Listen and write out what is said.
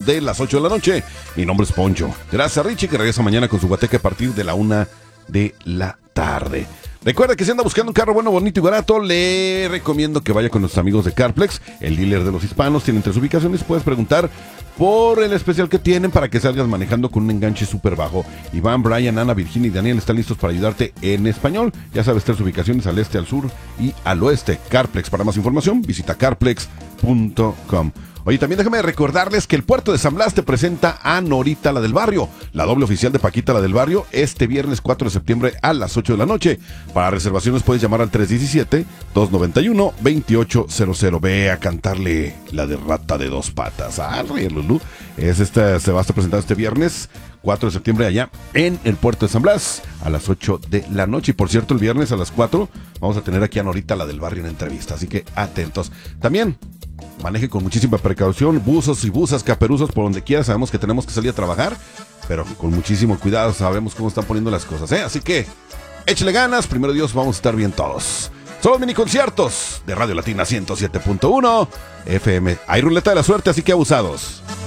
de las 8 de la noche. Mi nombre es Poncho. Gracias a Richie, que regresa mañana con su guateque a partir de la 1 de la tarde. Recuerda que si anda buscando un carro bueno, bonito y barato, le recomiendo que vaya con nuestros amigos de CarPlex, el dealer de los hispanos. Tienen 3 ubicaciones, puedes preguntar por el especial que tienen para que salgas manejando con un enganche súper bajo. Iván, Brian, Ana, Virginia y Daniel están listos para ayudarte en español. Ya sabes, 3 ubicaciones al este, al sur y al oeste. CarPlex. Para más información, visita carplex.com. Oye, también déjame recordarles que el Puerto de San Blas te presenta a Norita, la del barrio, la doble oficial de Paquita, la del barrio, este viernes 4 de septiembre a las 8 de la noche. Para reservaciones puedes llamar al 317-291-2800. Ve a cantarle la de Rata de Dos Patas. Lulú. Se va a estar presentando este viernes 4 de septiembre allá en el Puerto de San Blas a las 8 de la noche. Y por cierto, el viernes a las 4 vamos a tener aquí a Norita, la del barrio, en entrevista. Así que atentos. También maneje con muchísima precaución, buzos y buzas, caperuzos por donde quiera. Sabemos que tenemos que salir a trabajar, pero con muchísimo cuidado. Sabemos cómo están poniendo las cosas, ¿eh? Así que échale ganas, primero Dios, vamos a estar bien todos. Son los mini conciertos de Radio Latina 107.1 FM. Hay ruleta de la suerte, así que abusados.